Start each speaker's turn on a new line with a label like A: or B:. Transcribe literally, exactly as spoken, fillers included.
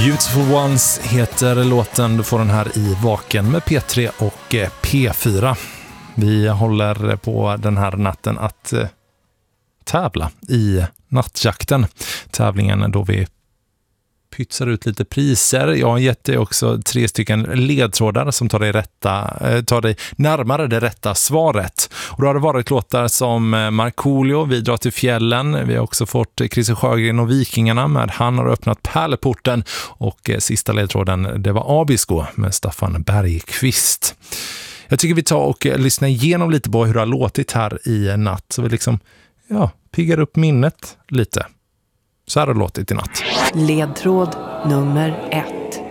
A: Beautiful Ones heter låten. Du får den här i Vaken med P tre och P fyra. Vi håller på den här natten att eh, tävla i nattjakten. Tävlingen då vi pytsar ut lite priser. Jag har gett dig också tre stycken ledtrådar som tar dig, rätta, eh, tar dig närmare det rätta svaret. Och då har det varit låtar som Markoolio, Vi drar till fjällen. Vi har också fått Christer Sjögren och Vikingarna med Han har öppnat pärleporten. Och eh, sista ledtråden, det var Abisko med Staffan Bergqvist. Jag tycker vi tar och lyssnar igenom lite på hur det har låtit här i natt. Så vi liksom, ja, piggar upp minnet lite. Så här har det låtit i natt.
B: Ledtråd nummer ett.